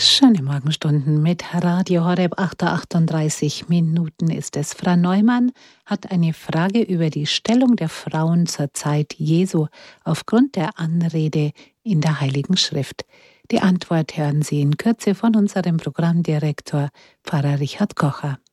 Schöne Morgenstunden mit Radio Horeb, 8:38 Minuten ist es. Frau Neumann hat eine Frage über die Stellung der Frauen zur Zeit Jesu aufgrund der Anrede in der Heiligen Schrift. Die Antwort hören Sie in Kürze von unserem Programmdirektor, Pfarrer Richard Kocher.